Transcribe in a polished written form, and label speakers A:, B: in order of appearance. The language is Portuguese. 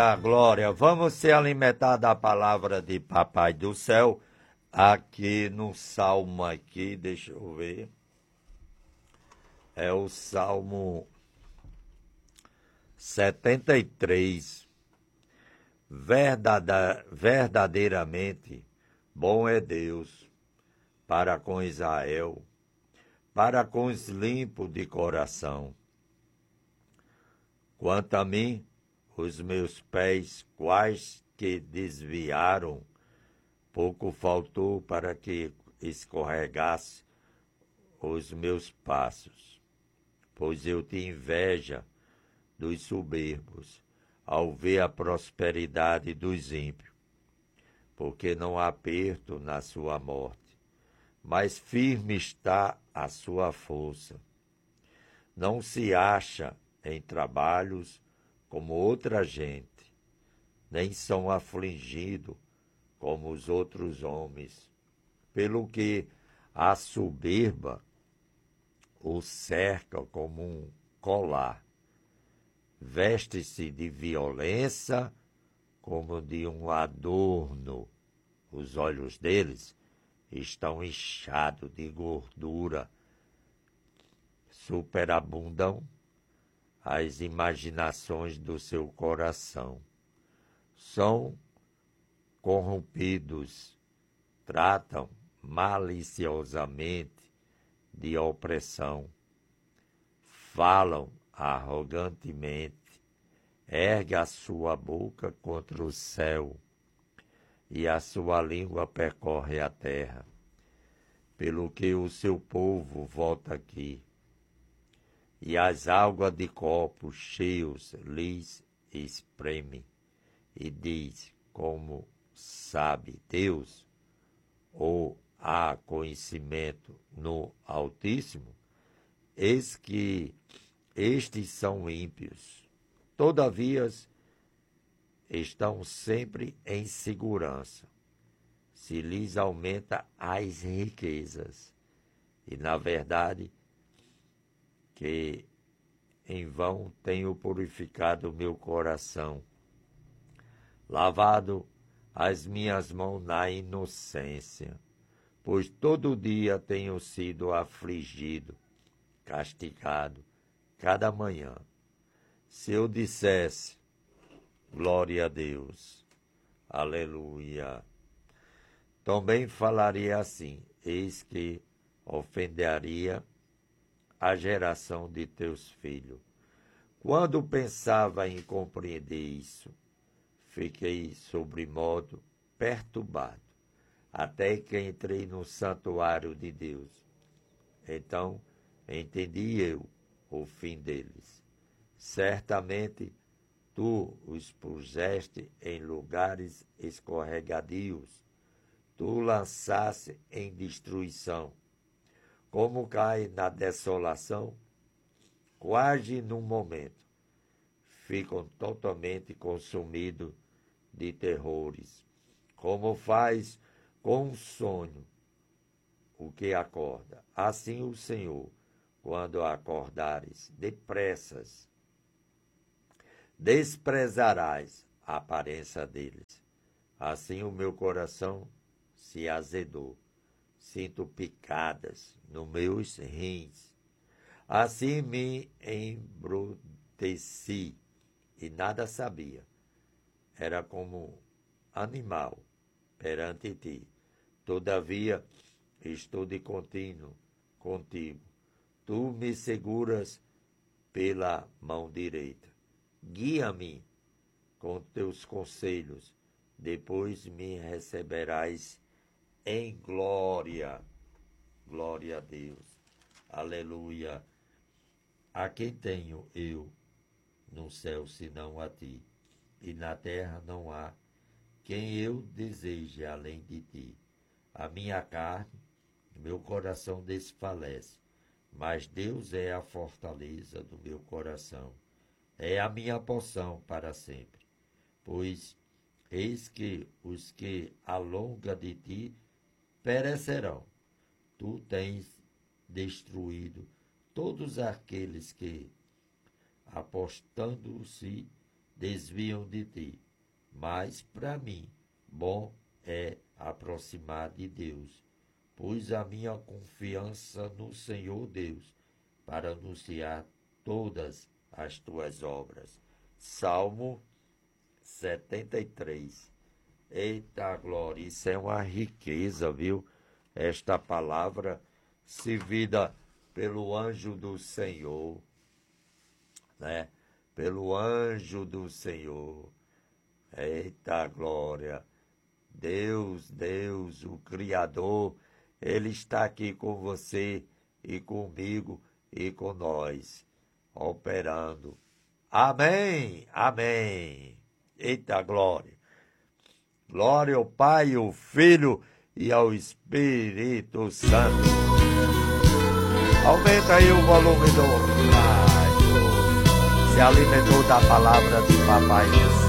A: Glória, vamos se alimentar da palavra de Papai do Céu, aqui no Salmo aqui, deixa eu ver, é o Salmo 73. Verdadeiramente bom é Deus para com Israel, para com os limpos de coração. Quanto a mim, os meus pés, quais que desviaram, pouco faltou para que escorregasse os meus passos. Pois eu te inveja dos soberbos, ao ver a prosperidade dos ímpios, porque não há aperto na sua morte, mas firme está a sua força. Não se acha em trabalhos como outra gente, nem são afligidos como os outros homens, pelo que a soberba o cerca como um colar, veste-se de violência como de um adorno, os olhos deles estão inchados de gordura, superabundam as imaginações do seu coração. São corrompidos, tratam maliciosamente de opressão, falam arrogantemente, ergue a sua boca contra o céu e a sua língua percorre a terra, pelo que o seu povo volta aqui, e as águas de copos cheios lhes espreme, e diz, como sabe Deus, ou há conhecimento no Altíssimo, eis que estes são ímpios, todavia estão sempre em segurança, se lhes aumenta as riquezas, e na verdade que em vão tenho purificado o meu coração, lavado as minhas mãos na inocência, pois todo dia tenho sido afligido, castigado, cada manhã. Se eu dissesse, glória a Deus, aleluia, também falaria assim, eis que ofenderia a geração de teus filhos. Quando pensava em compreender isso, fiquei sobremodo perturbado, até que entrei no santuário de Deus. Então entendi eu o fim deles. Certamente tu os puseste em lugares escorregadios, tu lançaste em destruição. Como cai na desolação, quase num momento, ficam totalmente consumidos de terrores. Como faz com um sonho o que acorda, assim o Senhor, quando acordares depressas, desprezarás a aparência deles. Assim o meu coração se azedou, sinto picadas nos meus rins. Assim me embruteci e nada sabia. Era como animal perante ti. Todavia, estou de contínuo contigo. Tu me seguras pela mão direita. Guia-me com teus conselhos. Depois me receberás em glória. Glória a Deus. Aleluia. A quem tenho eu no céu senão a ti? E na terra não há quem eu deseje além de ti. A minha carne, meu coração desfalece, mas Deus é a fortaleza do meu coração. É a minha porção para sempre. Pois eis que os que alonga de ti perecerão. Tu tens destruído todos aqueles que, apostando-se desviam de ti. Mas, para mim, bom é aproximar de Deus. Pus a minha confiança no Senhor Deus, para anunciar todas as tuas obras. Salmo 73. Eita glória, isso é uma riqueza, viu? Esta palavra servida pelo anjo do Senhor, né? Pelo anjo do Senhor. Eita glória. Deus, o Criador, Ele está aqui com você e comigo e com nós, operando. Amém, amém. Eita glória. Glória ao Pai, ao Filho e ao Espírito Santo. Aumenta aí o volume do rádio. Se alimentou da palavra de Papai do Céu.